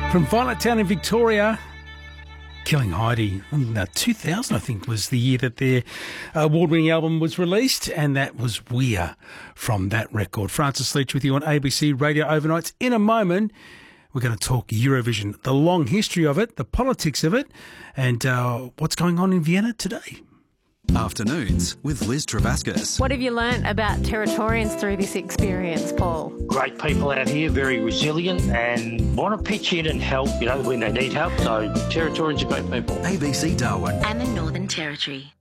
From Violet Town in Victoria, Killing Heidi. 2000, I think, was the year that their award-winning album was released, and that was We're from that record. Francis Leach with you on ABC Radio Overnights. In a moment, we're going to talk Eurovision, the long history of it, the politics of it, and what's going on in Vienna today. Afternoons with Liz Travascus. What have you learnt about Territorians through this experience, Paul? Great people out here, very resilient and want to pitch in and help, when they need help. So Territorians are great people. ABC Darwin. And the Northern Territory.